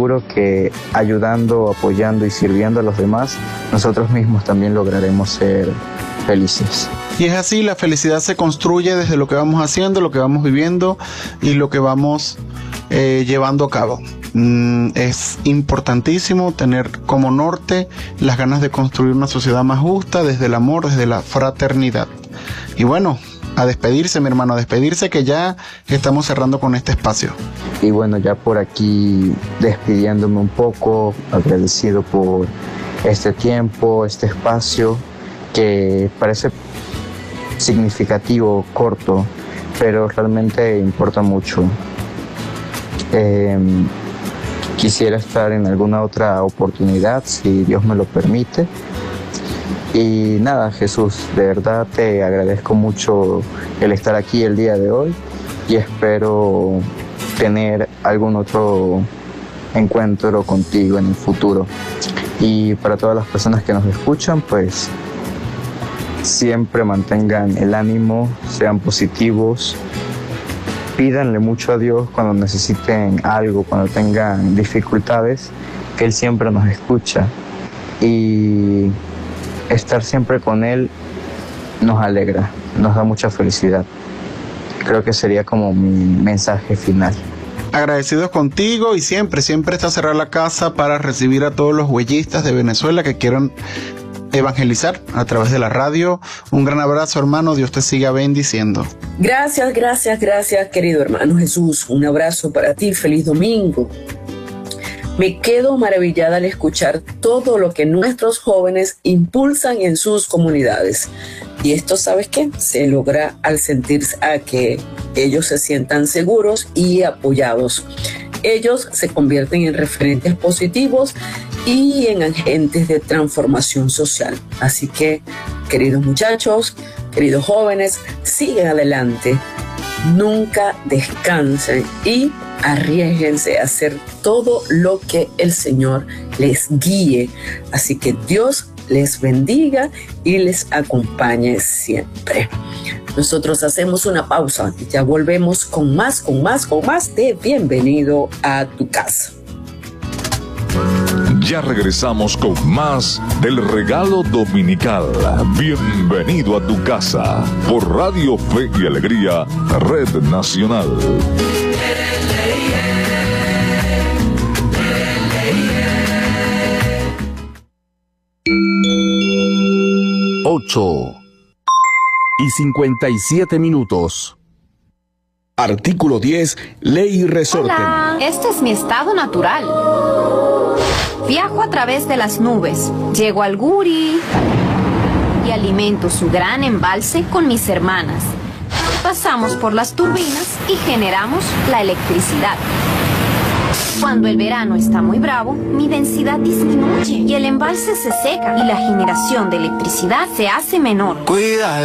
seguro que ayudando, apoyando y sirviendo a los demás, nosotros mismos también lograremos ser felices. Y es así, la felicidad se construye desde lo que vamos haciendo, lo que vamos viviendo y lo que vamos llevando a cabo. Es importantísimo tener como norte las ganas de construir una sociedad más justa desde el amor, desde la fraternidad. Y bueno, a despedirse, mi hermano, a despedirse, que ya estamos cerrando con este espacio. Y bueno, ya por aquí despidiéndome un poco, agradecido por este tiempo, este espacio que parece significativo, corto, pero realmente importa mucho. Quisiera estar en alguna otra oportunidad, si Dios me lo permite. Y nada, Jesús, de verdad te agradezco mucho el estar aquí el día de hoy y espero tener algún otro encuentro contigo en el futuro. Y para todas las personas que nos escuchan, pues siempre mantengan el ánimo, sean positivos, pídanle mucho a Dios cuando necesiten algo, cuando tengan dificultades, que Él siempre nos escucha. Y estar siempre con Él nos alegra, nos da mucha felicidad. Creo que sería como mi mensaje final. Agradecidos contigo y siempre está cerrada la casa para recibir a todos los huellistas de Venezuela que quieran evangelizar a través de la radio. Un gran abrazo, hermano, Dios te siga bendiciendo. Gracias, querido hermano Jesús. Un abrazo para ti, feliz domingo. Me quedo maravillada al escuchar todo lo que nuestros jóvenes impulsan en sus comunidades. Y esto, ¿sabes qué? Se logra al sentirse a que ellos se sientan seguros y apoyados. Ellos se convierten en referentes positivos y en agentes de transformación social. Así que, queridos muchachos, queridos jóvenes, sigan adelante. Nunca descansen y arriésguense a hacer todo lo que el Señor les guíe. Así que Dios les bendiga y les acompañe siempre. Nosotros hacemos una pausa y ya volvemos con más de Bienvenido a tu casa. Ya regresamos con más del regalo dominical. Bienvenido a tu casa por Radio Fe y Alegría, Red Nacional. 8:57. Artículo 10, Ley y Resorte. Hola, este es mi estado natural. Viajo a través de las nubes, llego al Guri y alimento su gran embalse con mis hermanas. Pasamos por las turbinas y generamos la electricidad. Cuando el verano está muy bravo, mi densidad disminuye y el embalse se seca y la generación de electricidad se hace menor. Cuida